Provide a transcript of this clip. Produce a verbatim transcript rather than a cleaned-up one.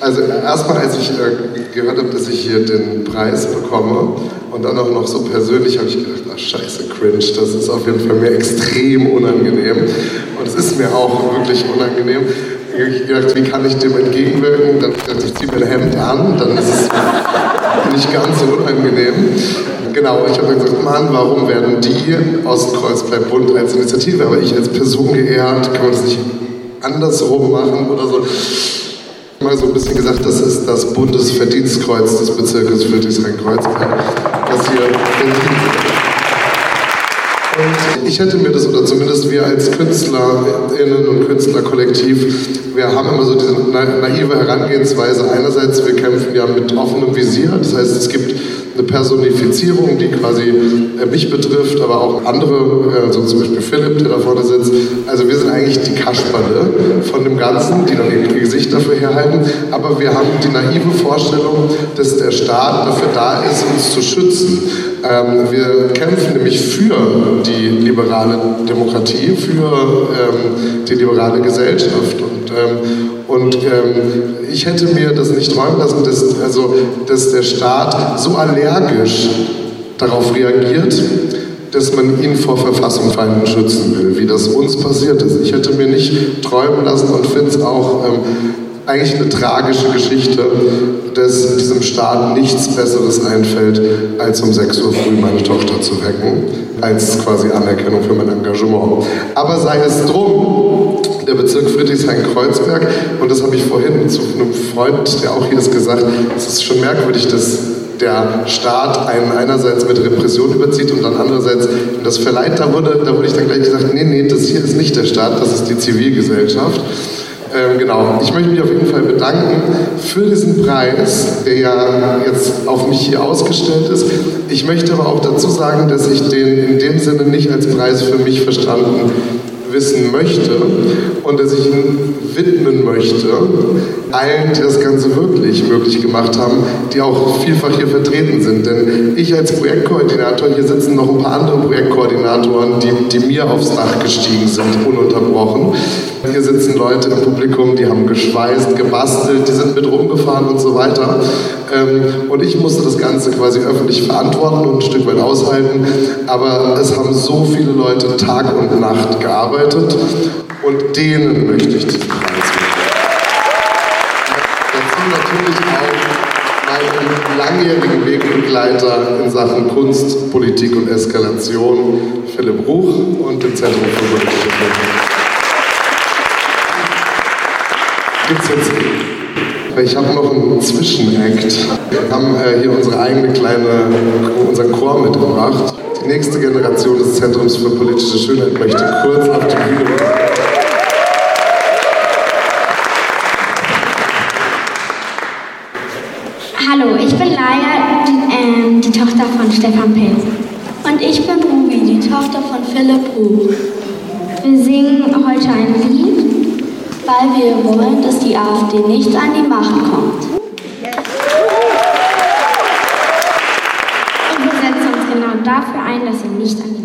Also erstmal, als ich äh, gehört habe, dass ich hier den Preis bekomme und dann auch noch so persönlich, habe ich gedacht, ach scheiße, cringe, das ist auf jeden Fall mir extrem unangenehm. Und es ist mir auch wirklich unangenehm. Ich gedacht, wie kann ich dem entgegenwirken? Dann dachte ich, ziehe mir ein Hemd an, dann ist es nicht ganz so unangenehm. Genau, ich habe gesagt, Mann, warum werden die Ostkreuz bleibt bunt als Initiative, aber ich als Person geehrt, kann man das nicht andersrum machen oder so. Ich habe mal so ein bisschen gesagt, das ist das Bundesverdienstkreuz des Bezirkes Friedrichshain-Kreuzberg, das hier und ich hätte mir das, oder zumindest wir als KünstlerInnen und Künstlerkollektiv, wir haben immer so diese naive Herangehensweise. Einerseits, wir kämpfen ja mit offenem Visier, das heißt, es gibt eine Personifizierung, die quasi äh, mich betrifft, aber auch andere, äh, so zum Beispiel Philipp, der da vorne sitzt. Also wir sind eigentlich die Kasperle von dem Ganzen, die dann ihr Gesicht dafür herhalten. Aber wir haben die naive Vorstellung, dass der Staat dafür da ist, uns zu schützen. Ähm, wir kämpfen nämlich für die liberale Demokratie, für ähm, die liberale Gesellschaft. Und, ähm, und ähm, ich hätte mir das nicht träumen lassen, dass, also, dass der Staat so allergisch darauf reagiert, dass man ihn vor Verfassungsfeinden schützen will, wie das uns passiert ist. Ich hätte mir nicht träumen lassen und finde es auch ähm, eigentlich eine tragische Geschichte, dass diesem Staat nichts Besseres einfällt, als um sechs Uhr früh meine Tochter zu wecken, als quasi Anerkennung für mein Engagement. Aber sei es drum, der Bezirk Friedrichshain-Kreuzberg, und das habe ich vorhin zu einem Freund, der auch hier ist, gesagt, es ist schon merkwürdig, dass der Staat einen einerseits mit Repression überzieht und dann andererseits das verleiht. Da wurde, da wurde ich dann gleich gesagt, nee, nee, das hier ist nicht der Staat, das ist die Zivilgesellschaft. Ähm, genau, ich möchte mich auf jeden Fall bedanken für diesen Preis, der ja jetzt auf mich hier ausgestellt ist. Ich möchte aber auch dazu sagen, dass ich den in dem Sinne nicht als Preis für mich verstanden wissen möchte und dass ich ihn widmen möchte allen, die das Ganze wirklich möglich gemacht haben, die auch vielfach hier vertreten sind. Denn ich als Projektkoordinator, hier sitzen noch ein paar andere Projektkoordinatoren, die, die mir aufs Dach gestiegen sind, ununterbrochen. Hier sitzen Leute im Publikum, die haben geschweißt, gebastelt, die sind mit rumgefahren und so weiter. Und ich musste das Ganze quasi öffentlich verantworten und ein Stück weit aushalten. Aber es haben so viele Leute Tag und Nacht gearbeitet und denen möchte ich diesen Preis geben. Dazu natürlich auch meinen langjährigen Wegbegleiter in Sachen Kunst, Politik und Eskalation, Philipp Ruch, und dem Zentrum für politische Bildung. Gibt's jetzt Ich habe noch einen Zwischenakt. Wir haben äh, hier unsere eigene kleine, unseren Chor mitgebracht. Die nächste Generation des Zentrums für politische Schönheit möchte kurz auf die Bühne kommen. Hallo, ich bin Laia, die, äh, die Tochter von Stefan Pilz. Und ich bin Ruby, die Tochter von Philipp Ruch. Wir singen heute ein Lied, weil wir wollen, dass die AfD nicht an die Macht kommt. Und wir setzen uns genau dafür ein, dass sie nicht an die